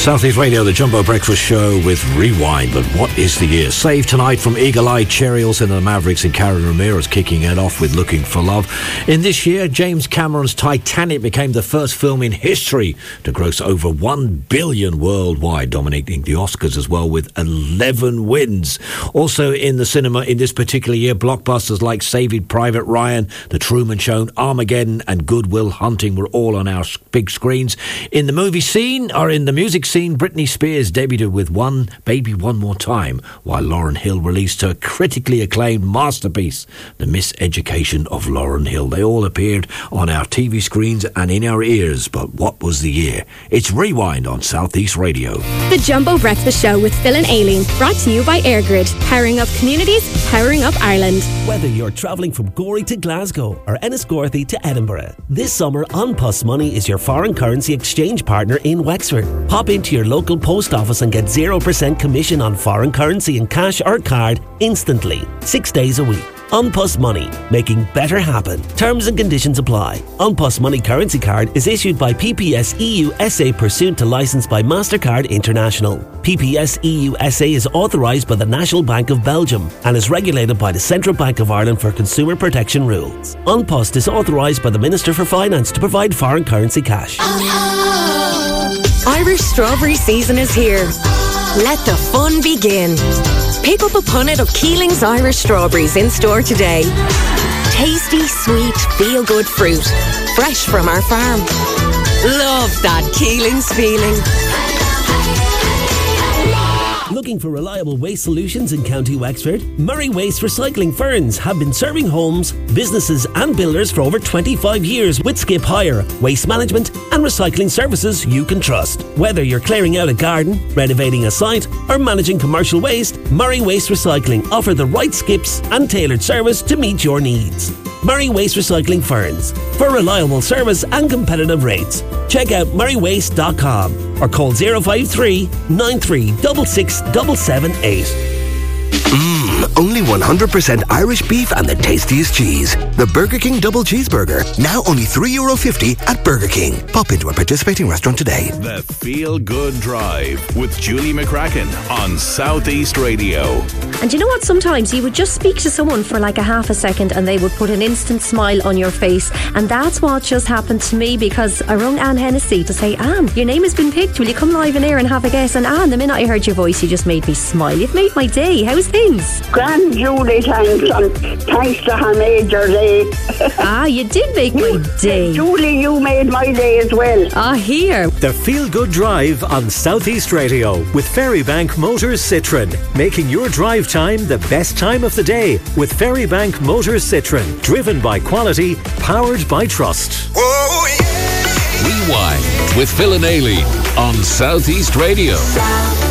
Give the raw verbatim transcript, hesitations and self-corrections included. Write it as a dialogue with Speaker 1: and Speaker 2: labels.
Speaker 1: South East Radio, the Jumbo Breakfast Show with Rewind. But what is the year? Save tonight from Eagle Eye, Cherry Olsen and the Mavericks, and Karen Ramirez kicking it off with Looking for Love. In this year, James Cameron's Titanic became the first film in history to gross over one billion worldwide, dominating the Oscars as well with eleven wins. Also in the cinema in this particular year, blockbusters like Saving Private Ryan, The Truman Show, Armageddon and Good Will Hunting were all on our big screens. In the movie scene, or in the music scene, Britney Spears debuted with One Baby One More Time, while Lauryn Hill released her critically acclaimed masterpiece, The Miseducation of Lauryn Hill. They all appeared on our T V screens and in our ears, but what was the year? It's Rewind on South East Radio.
Speaker 2: The Jumbo Breakfast Show with Phil and Aileen, brought to you by AirGrid, powering up communities, powering up Ireland.
Speaker 3: Whether you're travelling from Gorey to Glasgow or Enniscorthy to Edinburgh, this summer An Post Money is your foreign currency exchange partner in Wexford. Pop into your local post office and get zero percent commission on foreign currency in cash or card instantly, six days a week. An Post Money, making better happen. Terms and conditions apply. An Post Money currency card is issued by P P S E U S A pursuant to licence by MasterCard International. P P S E U S A is authorised by the National Bank of Belgium and is regulated by the Central Bank of Ireland for consumer protection rules. An Post is authorised by the Minister for Finance to provide foreign currency cash.
Speaker 4: Irish strawberry season is here. Let the fun begin. Pick up a punnet of Keeling's Irish strawberries in store today. Tasty, sweet, feel-good fruit. Fresh from our farm. Love that Keeling's feeling.
Speaker 3: Looking for reliable waste solutions in County Wexford? Murray Waste Recycling Ferns have been serving homes, businesses and builders for over twenty-five years with skip hire, waste management and recycling services you can trust. Whether you're clearing out a garden, renovating a site or managing commercial waste, Murray Waste Recycling offer the right skips and tailored service to meet your needs. Murray Waste Recycling Ferns, for reliable service and competitive rates. Check out murray waste dot com or call zero five three, nine three six six, seven seven eight.
Speaker 5: Mmm, only one hundred percent Irish beef and the tastiest cheese. The Burger King Double Cheeseburger, now only three euro fifty at Burger King. Pop into a participating restaurant today.
Speaker 6: The Feel Good Drive with Julie McCracken on South East Radio.
Speaker 7: And you know what? Sometimes you would just speak to someone for like a half a second and they would put an instant smile on your face. And that's what just happened to me, because I rung Anne Hennessy to say, Anne, your name has been picked. Will you come live in air and have a guess? And Anne, the minute I heard your voice, you just made me smile. You've made my day. How's things?
Speaker 8: Grand, Julie, thanks. And thanks to her major day.
Speaker 7: Ah, you did make my day.
Speaker 8: Julie, you made my day as well.
Speaker 7: Ah, here.
Speaker 9: The Feel Good Drive on South East Radio with Ferrybank Motors Citroen, making your drive time the best time of the day with Ferrybank Motors Citroen, driven by quality, powered by trust.
Speaker 6: Oh, yeah. Rewind with Phil and Aileen on South East Radio.